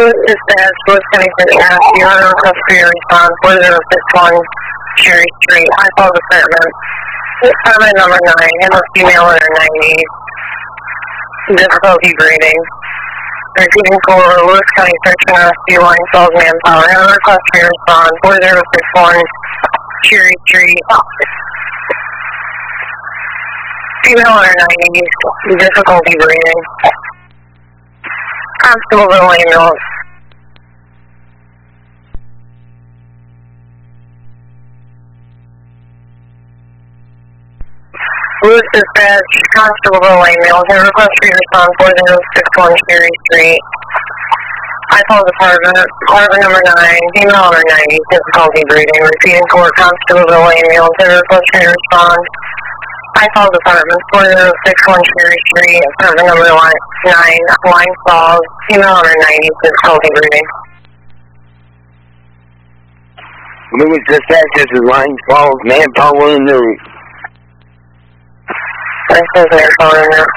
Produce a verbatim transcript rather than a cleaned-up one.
Lewis dispatch, Lewis County City, you have a request for your response, four zero six one Cherry Street, I call department. Department number nine, handle female under ninety, difficulty breathing. Repeating for Lewis County Search and Rescue Line twelve manpower, have a request for your response, four zero six one Cherry Street. Female under ninety, difficulty breathing. Constable Bill Ambulance. Lewis dispatch, Constable Bill Ambulance, have a request for your response, four zero six one Cherry Street. I call department, department number nine, female under ninety, difficulty breathing. Repeating for Constable Bill Ambulance, have a request for your response. I call department, four zero six one Cherry Street, apartment number nine, line falls, female under ninety, difficulty breathing. Lewis dispatch, this is line falls, manpower in the room. This is manpower in the room.